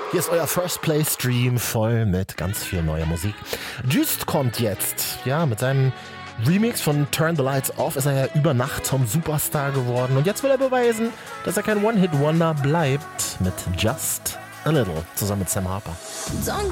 Hier ist euer First Play Stream voll mit ganz viel neuer Musik. Just kommt jetzt, ja, mit seinem Remix von Turn the Lights Off ist er ja über Nacht zum Superstar geworden und jetzt will er beweisen, dass er kein One-Hit-Wonder bleibt mit Just a Little zusammen mit Sam Harper.